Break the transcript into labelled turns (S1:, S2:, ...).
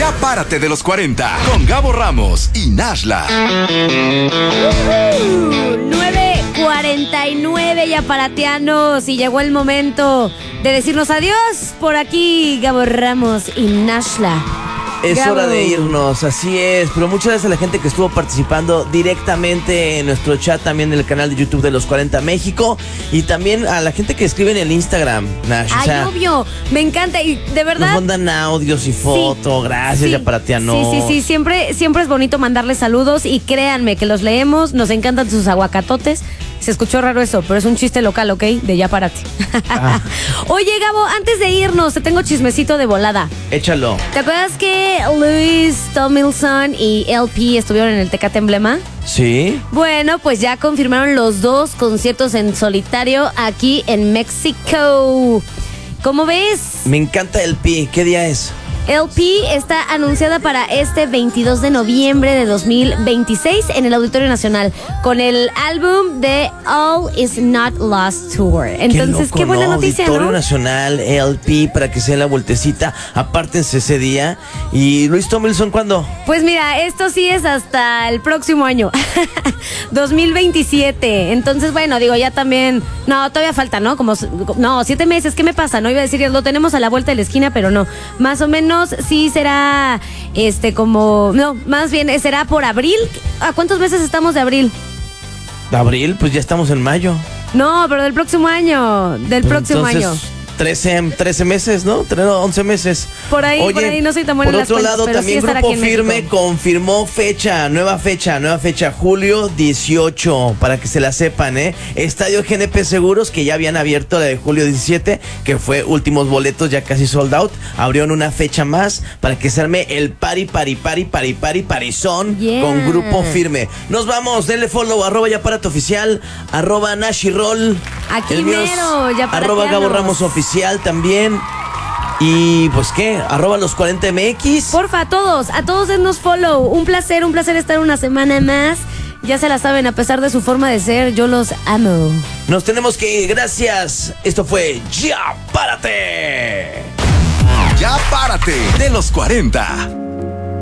S1: Ya párate de los 40 con Gabo Ramos y Nashla.
S2: 9:49 ya parateanos y llegó el momento de decirnos adiós. Por aquí Gabo Ramos y Nashla.
S3: Es
S2: Gabo.
S3: hora de irnos, así es, pero muchas gracias a la gente que estuvo participando directamente en nuestro chat, también en el canal de YouTube de Los 40 México, y también a la gente que escribe en el Instagram, Nash.
S2: Ay, obvio, me encanta y de verdad
S3: nos mandan audios y fotos, gracias,
S2: sí,
S3: ya para ti, no.
S2: Sí, siempre es bonito mandarles saludos y créanme que los leemos, nos encantan sus aguacatotes. Se escuchó raro eso, pero es un chiste local, ¿ok? De ya párate. Oye, Gabo, antes de irnos, te tengo chismecito de volada.
S3: Échalo.
S2: ¿Te acuerdas que Louis Tomlinson y LP estuvieron en el Tecate Emblema?
S3: Sí.
S2: Bueno, pues ya confirmaron los dos conciertos en solitario aquí en México. ¿Cómo ves?
S3: Me encanta el pi, ¿qué día es?
S2: LP está anunciada para este 22 de noviembre de 2026 en el Auditorio Nacional con el álbum de All Is Not Lost Tour. Entonces, qué buena noticia,
S3: Auditorio
S2: ¿no?
S3: Nacional, LP, para que se den la vueltecita, apártense ese día. ¿Y Luis Tomlinson cuándo?
S2: Pues mira, esto sí es hasta el próximo año, 2027. Entonces, bueno, digo, ya también, no, todavía falta, ¿no? 7 meses, ¿qué me pasa? No iba a decir, lo tenemos a la vuelta de la esquina, pero no, más o menos sí será, más bien será por abril. ¿A cuántos meses estamos de abril?
S3: ¿Abril? Pues ya estamos en mayo.
S2: No, pero del próximo año, año.
S3: 13 meses, ¿no? 11 meses.
S2: Por ahí no soy tan buena en las cuentas.
S3: Por otro lado, también
S2: sí
S3: Grupo Firme confirmó nueva fecha, julio 18, para que se la sepan, ¿eh? Estadio GNP Seguros, que ya habían abierto la de julio 17, que fue últimos boletos, ya casi sold out. Abrieron una fecha más para que se arme el parizón con Grupo Firme. Nos vamos, denle follow, @yaparateoficial, @Nashirol.
S2: Aquí
S3: el mío es
S2: mero, ya
S3: @Gabo Ramos Oficial también. Y pues qué, @los 40MX.
S2: Porfa, a todos dennos follow. Un placer estar una semana más. Ya se la saben, a pesar de su forma de ser, yo los amo.
S3: Nos tenemos que ir, gracias. Esto fue Ya Párate.
S1: Ya párate de los 40.